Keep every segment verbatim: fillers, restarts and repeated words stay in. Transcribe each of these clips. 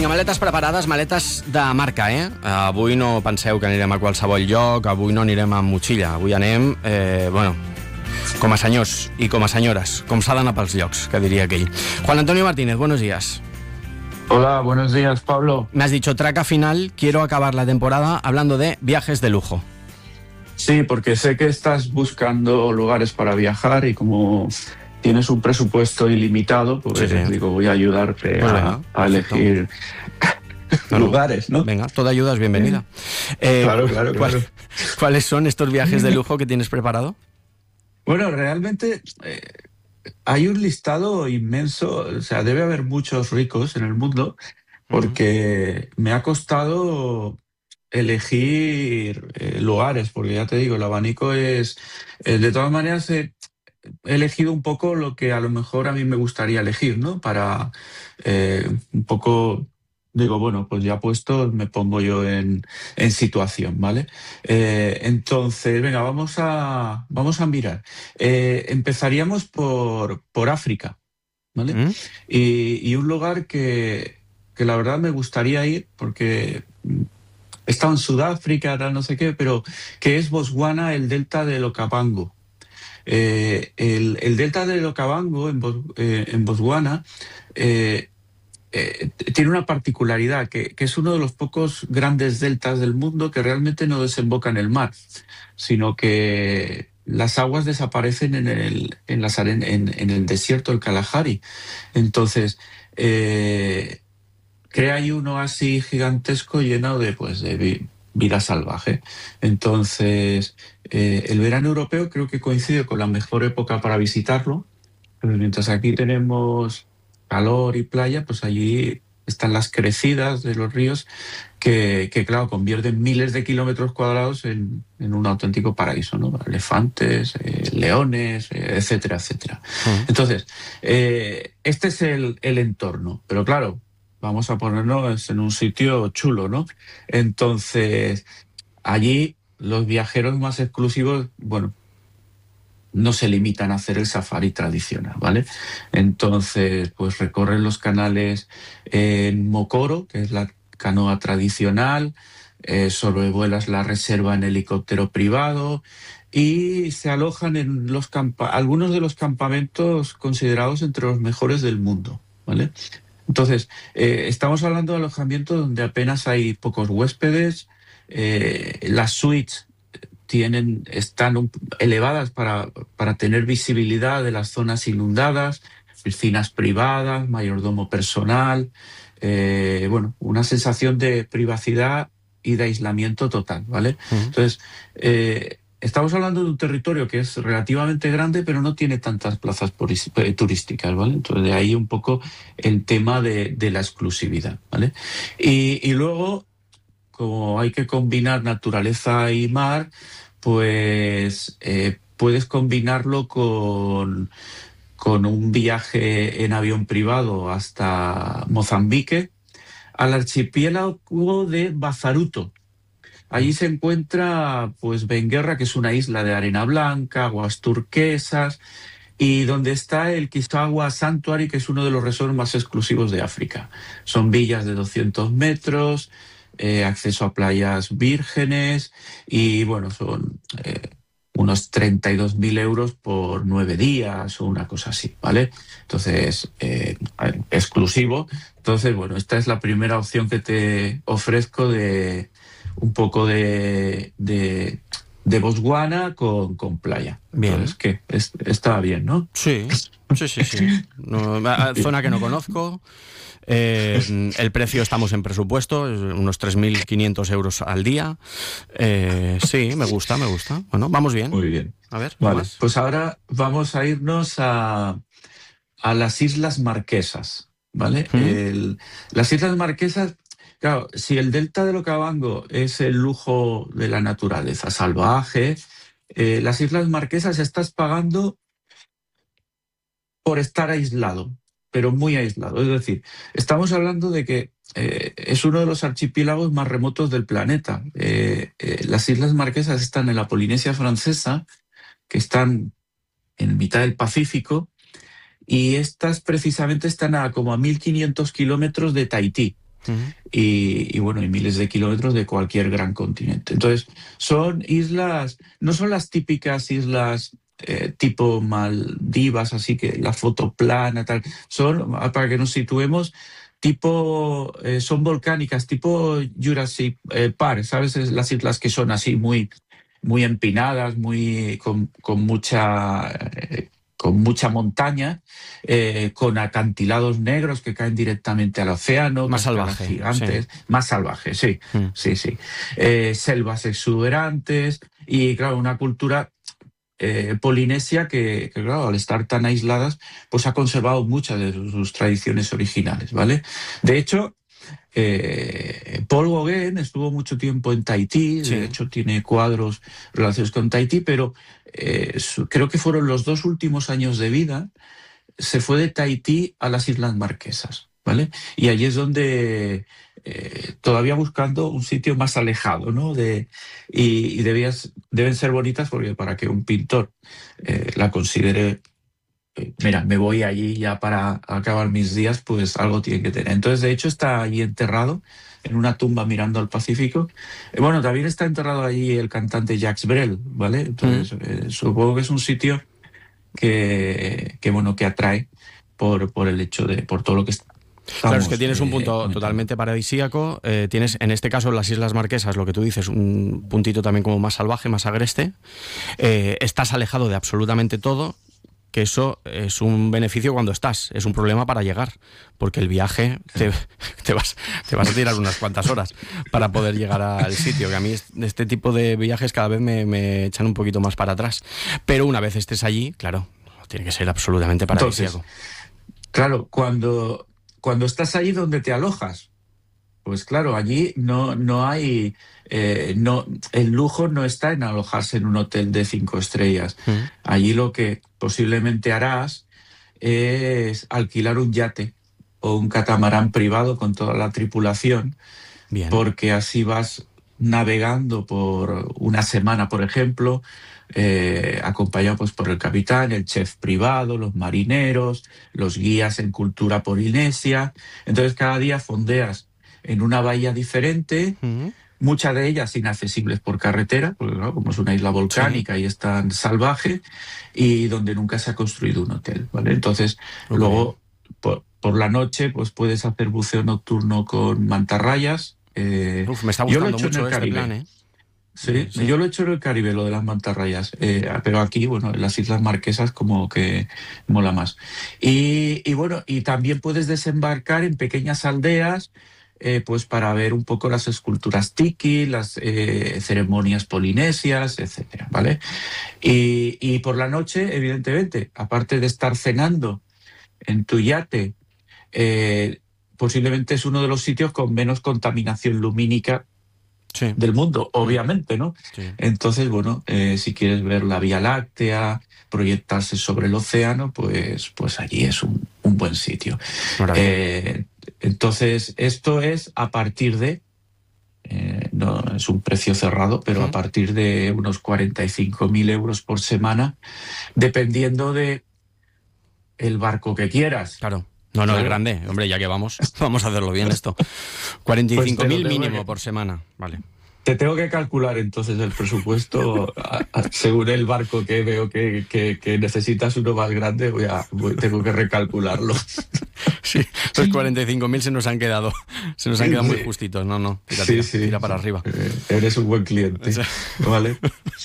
Vinga, maletes preparades, maletes de marca, eh? Avui no penseu que anirem a qualsevol lloc, avui no anirem amb motxilla, avui anem, eh, bueno, com a senyors i com a senyores, com s'ha d'anar pels llocs, que diria aquell. Juan Antonio Martínez, buenos días. Hola, buenos días, Pablo. Me has dicho traca final, quiero acabar la temporada hablando de viajes de lujo. Sí, porque sé que estás buscando lugares para viajar y como tienes un presupuesto ilimitado, pues sí, sí. digo, voy a ayudarte pues a, venga, a elegir claro. lugares, ¿no? Venga, toda ayuda es bienvenida. Eh, claro, claro, ¿cuál, claro. ¿Cuáles son estos viajes de lujo que tienes preparado? Bueno, realmente eh, hay un listado inmenso, o sea, debe haber muchos ricos en el mundo, porque uh-huh. me ha costado elegir eh, lugares, porque ya te digo, el abanico es... Eh, de todas maneras, eh, he elegido un poco lo que a lo mejor a mí me gustaría elegir, ¿no? Para eh, un poco... Digo, bueno, pues ya puesto, me pongo yo en, en situación, ¿vale? Eh, entonces, venga, vamos a, vamos a mirar. Eh, empezaríamos por, por África, ¿vale? ¿Mm? Y, y un lugar que, que la verdad me gustaría ir, porque he estado en Sudáfrica, tal, no sé qué, pero que es Botswana, el delta del Okavango. Eh, el, el delta del Okavango en, eh, en Botswana eh, Eh, tiene una particularidad, que, que es uno de los pocos grandes deltas del mundo que realmente no desemboca en el mar, sino que las aguas desaparecen en el, en las aren- en, en el desierto del Kalahari. Entonces, eh, crea ahí un oasis gigantesco lleno de, pues, de vi- vida salvaje. Entonces, eh, el verano europeo creo que coincide con la mejor época para visitarlo, pero mientras aquí tenemos calor y playa, pues allí están las crecidas de los ríos que, que claro, convierten miles de kilómetros cuadrados en, en un auténtico paraíso, ¿no? Elefantes, eh, leones, eh, etcétera, etcétera. Uh-huh. Entonces, eh, este es el, el entorno, pero claro, vamos a ponernos en un sitio chulo, ¿no? Entonces, allí los viajeros más exclusivos, bueno, no se limitan a hacer el safari tradicional, ¿vale? Entonces, pues recorren los canales en Mokoro, que es la canoa tradicional, eh, sobrevuelas la reserva en helicóptero privado y se alojan en los campa- algunos de los campamentos considerados entre los mejores del mundo, ¿vale? Entonces, eh, estamos hablando de alojamientos donde apenas hay pocos huéspedes, eh, las suites tienen, están elevadas para, para tener visibilidad de las zonas inundadas, piscinas privadas, mayordomo personal, eh, bueno, una sensación de privacidad y de aislamiento total, ¿vale? Uh-huh. Entonces, eh, estamos hablando de un territorio que es relativamente grande, pero no tiene tantas plazas turísticas, ¿vale? Entonces, de ahí un poco el tema de, de la exclusividad, ¿vale? Y, y luego, como hay que combinar naturaleza y mar, pues eh, puedes combinarlo con, con un viaje en avión privado hasta Mozambique, al archipiélago de Bazaruto. Allí se encuentra pues Benguerra, que es una isla de arena blanca, aguas turquesas, y donde está el Kisawa Sanctuary, que es uno de los resorts más exclusivos de África. Son villas de doscientos metros, eh, acceso a playas vírgenes y, bueno, son eh, unos treinta y dos mil euros por nueve días o una cosa así, ¿vale? Entonces, eh, exclusivo. Entonces, bueno, esta es la primera opción que te ofrezco de un poco de... de de Botswana con, con playa. Bien. Entonces, ¿qué? Es, está bien, ¿no? Sí, sí, sí, sí. No, zona que no conozco. Eh, el precio, estamos en presupuesto, unos tres mil quinientos euros al día. Eh, sí, me gusta, me gusta. Bueno, vamos bien. Muy bien. A ver, vale, más. Pues ahora vamos a irnos a, a las Islas Marquesas, ¿vale? ¿Mm? El, las Islas Marquesas... Claro, si el delta del Okavango es el lujo de la naturaleza salvaje, eh, las Islas Marquesas estás pagando por estar aislado, pero muy aislado. Es decir, estamos hablando de que eh, es uno de los archipiélagos más remotos del planeta. Eh, eh, las Islas Marquesas están en la Polinesia Francesa, que están en mitad del Pacífico, y estas precisamente están a como a mil quinientos kilómetros de Tahití. uh-huh. y, y bueno, y miles de kilómetros de cualquier gran continente. Entonces, son islas, no son las típicas islas eh, tipo Maldivas, así que la foto plana, tal. Son, para que nos situemos, tipo, eh, son volcánicas, tipo Jurassic eh, Park, ¿sabes? Es las islas que son así muy, muy empinadas, muy, con, con mucha... Eh, con mucha montaña, eh, con acantilados negros que caen directamente al océano, más salvaje, gigantes, sí. más salvaje, sí, mm. sí, sí. Eh, selvas exuberantes y, claro, una cultura eh, polinesia que, que, claro, al estar tan aisladas, pues ha conservado muchas de sus, sus tradiciones originales, ¿vale? De hecho, Eh, Paul Gauguin estuvo mucho tiempo en Tahití, sí. De hecho tiene cuadros relacionados con Tahití, pero eh, su, creo que fueron los dos últimos años de vida, se fue de Tahití a las Islas Marquesas, ¿vale? Y allí es donde, eh, todavía buscando un sitio más alejado, ¿no? De, y y debías, deben ser bonitas porque para que un pintor eh, la considere... Mira, me voy allí ya para acabar mis días, pues algo tiene que tener. Entonces, de hecho, está allí enterrado en una tumba mirando al Pacífico. Eh, bueno, también está enterrado allí el cantante Jacques Brel, ¿vale? Entonces, mm. eh, supongo que es un sitio que, que bueno, que atrae por, por el hecho de, por todo lo que está. Claro, es que tienes un punto eh, totalmente paradisíaco, eh, tienes en este caso las Islas Marquesas, lo que tú dices, un puntito también como más salvaje, más agreste, eh, estás alejado de absolutamente todo, que eso es un beneficio cuando estás, es un problema para llegar, porque el viaje te, te, vas, te vas a tirar unas cuantas horas para poder llegar al sitio, que a mí este tipo de viajes cada vez me, me echan un poquito más para atrás, pero una vez estés allí, claro, tiene que ser absolutamente paradisíaco. Entonces, claro, cuando, cuando estás allí donde te alojas, pues claro, allí no, no hay, eh, no, el lujo no está en alojarse en un hotel de cinco estrellas. Mm. Allí lo que posiblemente harás es alquilar un yate o un catamarán privado con toda la tripulación. Bien. Porque así vas navegando por una semana, por ejemplo, eh, acompañado pues, por el capitán, el chef privado, los marineros, los guías en cultura polinesia. Entonces cada día fondeas en una bahía diferente, uh-huh. muchas de ellas inaccesibles por carretera, porque ¿no? como es una isla volcánica sí. y es tan salvaje, y donde nunca se ha construido un hotel, ¿vale? Entonces, okay. luego, por, por la noche, pues puedes hacer buceo nocturno con mantarrayas. Eh, Uf, me está gustando mucho este plan, ¿eh? Sí, sí, yo lo he hecho en el Caribe, lo de las mantarrayas, eh, pero aquí, bueno, en las Islas Marquesas como que mola más. Y, y bueno, y también puedes desembarcar en pequeñas aldeas, Eh, pues para ver un poco las esculturas tiki, las eh, ceremonias polinesias, etcétera, ¿vale? Y, y por la noche, evidentemente, aparte de estar cenando en tu yate, eh, posiblemente es uno de los sitios con menos contaminación lumínica sí. del mundo, obviamente, ¿no? Sí. Entonces, bueno, eh, si quieres ver la Vía Láctea, proyectarse sobre el océano, pues, pues allí es un, un buen sitio. Eh, entonces, esto es a partir de, eh, no es un precio cerrado, pero uh-huh. a partir de unos cuarenta y cinco mil euros por semana, dependiendo de el barco que quieras. Claro. No, no, ¿Claro? es grande. Hombre, ya que vamos, vamos a hacerlo bien esto. cuarenta y cinco mil pues mínimo que... por semana, vale. Te tengo que calcular entonces el presupuesto a, a, según el barco que veo que, que, que necesitas uno más grande, voy a, voy, tengo que recalcularlo. Sí, los cuarenta y cinco mil se nos han quedado, se nos han quedado sí. muy justitos. No, no, tira, tira, sí, sí, tira para arriba. Eh, eres un buen cliente, o sea, ¿vale?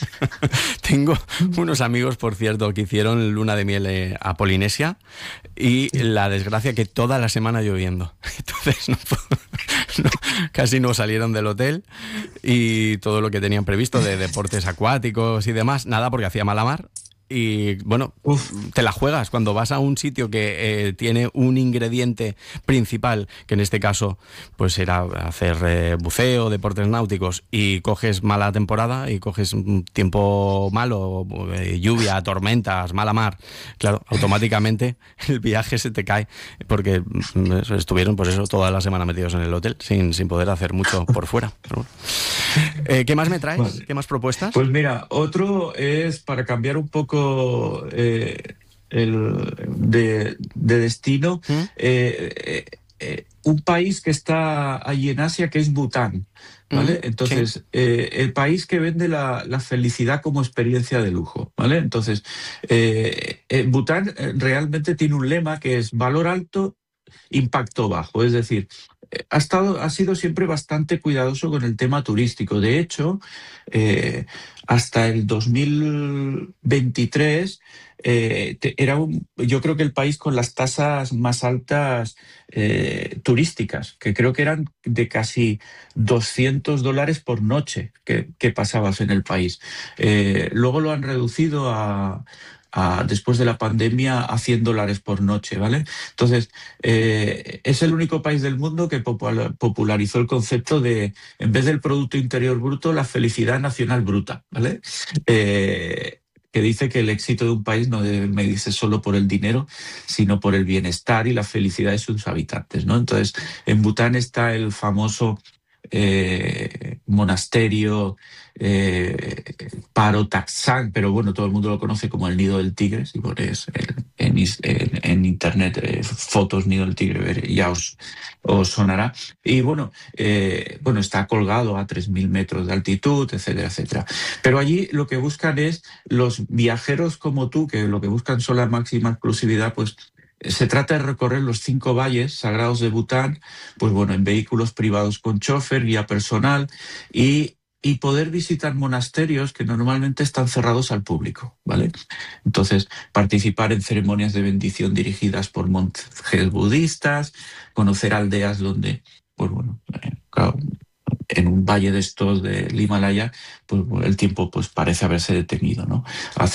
Tengo unos amigos, por cierto, que hicieron luna de miel eh, a Polinesia y la desgracia que toda la semana lloviendo. Entonces no, no, casi no salieron del hotel. Y todo lo que tenían previsto de deportes acuáticos y demás, nada, porque hacía mala mar. Y bueno, Uf. te la juegas cuando vas a un sitio que eh, tiene un ingrediente principal, que en este caso pues era hacer eh, buceo, deportes náuticos, y coges mala temporada y coges un tiempo malo, eh, lluvia, tormentas, mala mar, claro, automáticamente el viaje se te cae, porque estuvieron pues eso toda la semana metidos en el hotel sin, sin poder hacer mucho por fuera. Pero bueno. eh, ¿Qué más me traes? Vale. ¿Qué más propuestas? Pues mira, otro es para cambiar un poco Eh, el, de, de destino, ¿Mm? eh, eh, eh, un país que está allí en Asia, que es Bután, ¿vale? Mm, Entonces, sí. eh, el país que vende la, la felicidad como experiencia de lujo, ¿vale? Entonces, eh, eh, Bután eh, realmente tiene un lema que es valor alto, impacto bajo. Es decir, eh, ha estado, ha sido siempre bastante cuidadoso con el tema turístico. De hecho, eh, hasta el dos mil veintitrés eh, te- era un, yo creo que el país con las tasas más altas eh, turísticas, que creo que eran de casi doscientos dólares por noche que, que pasabas en el país. Eh, luego lo han reducido a, a, después de la pandemia, a cien dólares por noche, ¿vale? Entonces, eh, es el único país del mundo que popula- popularizó el concepto de, en vez del Producto Interior Bruto, la felicidad nacional bruta, ¿vale? Eh, que dice que el éxito de un país no debe medirse solo por el dinero, sino por el bienestar y la felicidad de sus habitantes, ¿no? Entonces, en Bután está el famoso eh, monasterio eh, Paro Taksang, pero bueno, todo el mundo lo conoce como el Nido del Tigre. Si pones en, en is- en- en internet eh, fotos Nido del Tigre, ver- ya os, os sonará. Y bueno, eh, bueno, está colgado a tres mil metros de altitud, etcétera, etcétera. Pero allí lo que buscan es los viajeros como tú, que lo que buscan son la máxima exclusividad, pues eh, se trata de recorrer los cinco valles sagrados de Bután, pues bueno, en vehículos privados con chofer, guía personal y, y poder visitar monasterios que normalmente están cerrados al público, ¿vale? Entonces, participar en ceremonias de bendición dirigidas por monjes budistas, conocer aldeas donde, pues bueno, eh, claro, en un valle de estos del Himalaya, pues bueno, el tiempo pues parece haberse detenido, ¿no?